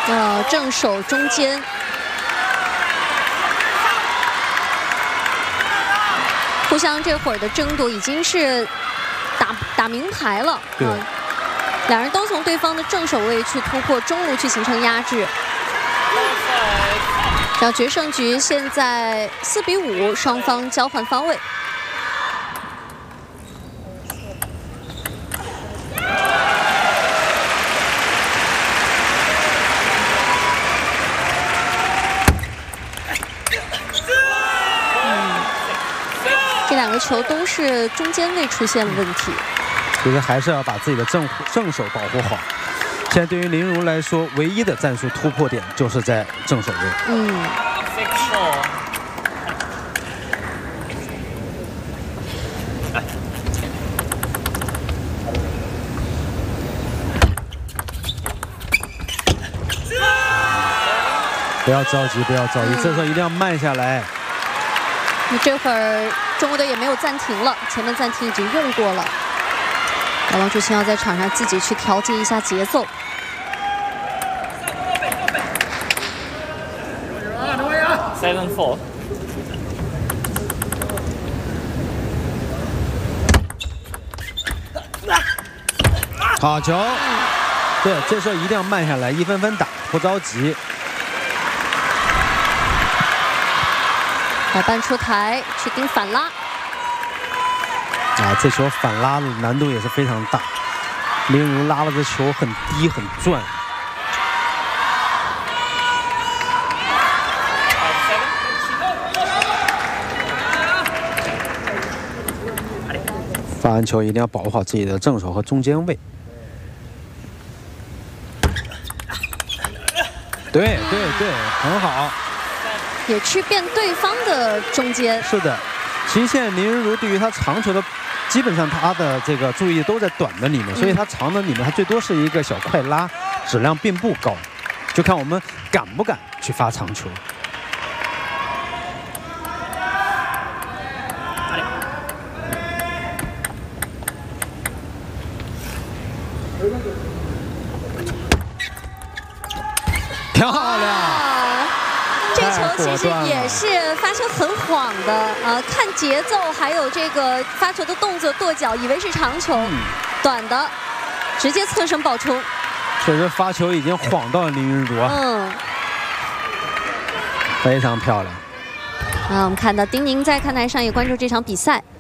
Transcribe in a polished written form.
正手中间。互相这会儿的争夺已经是打明牌了。 对。 两人都从对方的正手位去突破中路，去形成压制。小决胜局现在4比5，双方交换方位。这两个球都是中间位出现了问题。 其实还是要把自己的正手保护好。现在对于林如来说，唯一的战术突破点就是在正手位。不要着急，不要着急，这时候一定要慢下来。 这会儿中国队也没有暂停了，前面暂停已经用过了。王楚钦要在场上自己去调节一下节奏。 7-4。 好球！对，这时候一定要慢下来，一分分打，不着急。 海半出台去盯反拉。 这球反拉的难度也是非常大，林如拉了这球很低很转。发完球一定要保护好自己的正手和中间位。对，很好。 也去变对方的中间。 是的，其实现在林如对于他长球的。基本上他的这个注意都在短的里面，所以他长的里面他最多是一个小快拉，质量并不高，就看我们敢不敢去发长球。漂亮！ 这球其实也是发球很晃的，看节奏还有这个发球的动作跺脚，以为是长球，短的，直接侧身爆冲。 确实发球已经晃到了林昀儒啊，非常漂亮。 我们看到丁宁在看台上也关注这场比赛。